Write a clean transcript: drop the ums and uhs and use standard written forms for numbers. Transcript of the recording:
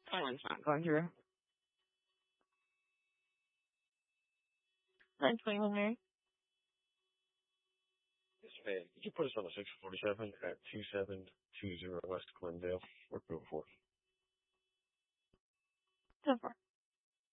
Silence not going through. 921 Mary. Yes, ma'am. Could you put us on the 647 at 2720 West Glendale? We're moving forward. 10-4.